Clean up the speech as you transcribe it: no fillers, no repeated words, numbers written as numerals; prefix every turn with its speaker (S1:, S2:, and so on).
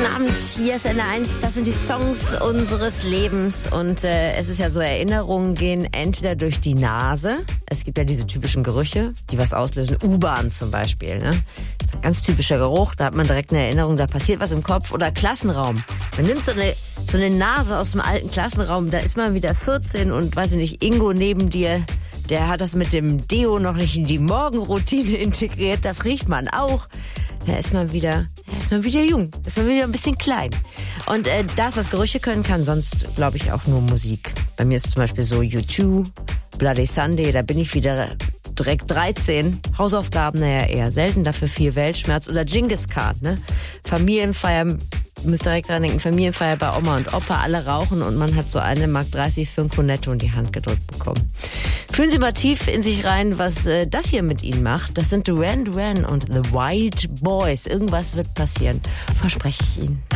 S1: Guten Abend, hier ist NR1, das sind die Songs unseres Lebens und es ist ja so, Erinnerungen gehen entweder durch die Nase, es gibt ja diese typischen Gerüche, die was auslösen, U-Bahn zum Beispiel, ne? Das ist ein ganz typischer Geruch, da hat man direkt eine Erinnerung, da passiert was im Kopf, oder Klassenraum. Man nimmt so eine Nase aus dem alten Klassenraum, da ist man wieder 14 und weiß ich nicht, Ingo neben dir, der hat das mit dem Deo noch nicht in die Morgenroutine integriert, das riecht man auch. Da ist man wieder jung, ist man wieder ein bisschen klein. Und das, was Gerüche können, kann sonst, glaube ich, auch nur Musik. Bei mir ist zum Beispiel so U2, Bloody Sunday, da bin ich wieder direkt 13. Hausaufgaben, naja, eher selten, dafür viel Weltschmerz. Oder Genghis Khan, ne? Familienfeier, müsst direkt dran denken, Familienfeier bei Oma und Opa, alle rauchen und man hat so 1,30 Mark für ein Cornetto in die Hand gedrückt bekommen. Fühlen Sie mal tief in sich rein, was das hier mit Ihnen macht. Das sind Duran Duran und The Wild Boys. Irgendwas wird passieren, verspreche ich Ihnen.